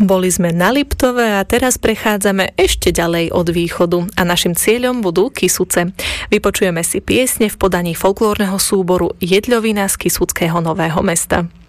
Boli sme na Liptove a teraz prechádzame ešte ďalej od východu a našim cieľom budú Kysuce. Vypočujeme si piesne v podaní folklórneho súboru Jedľovina z Kysuckého Nového Mesta.